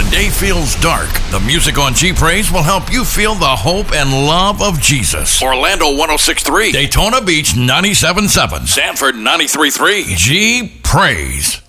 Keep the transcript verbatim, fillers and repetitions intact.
the day feels dark, the music on G Praise will help you feel the hope and love of Jesus. Orlando one oh six point three, Daytona Beach ninety-seven point seven, Sanford ninety-three point three, G Praise.